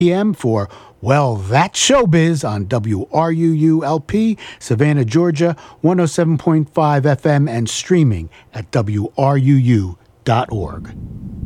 p.m. for Well, That's Showbiz on WRUU-LP, Savannah, Georgia, 107.5 FM and streaming at WRUU.org.